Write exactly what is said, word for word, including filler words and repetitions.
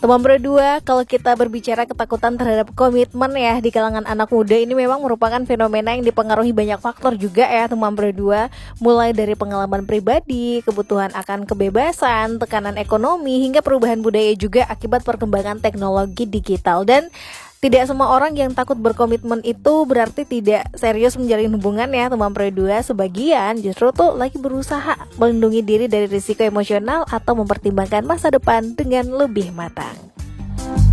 Teman berdua, kalau kita berbicara ketakutan terhadap komitmen ya di kalangan anak muda, ini memang merupakan fenomena yang dipengaruhi banyak faktor juga ya teman berdua. Mulai dari pengalaman pribadi, kebutuhan akan kebebasan, tekanan ekonomi, hingga perubahan budaya juga akibat perkembangan teknologi digital. Dan tidak semua orang yang takut berkomitmen itu berarti tidak serius menjalin hubungan ya teman berdua. Sebagian justru tuh lagi berusaha melindungi diri dari risiko emosional atau mempertimbangkan masa depan dengan lebih matang.